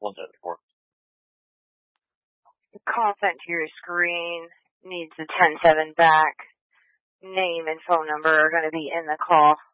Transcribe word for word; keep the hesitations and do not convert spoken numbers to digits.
What's that for? The call sent to your screen needs a ten seven back. Name and phone number are going to be in the call.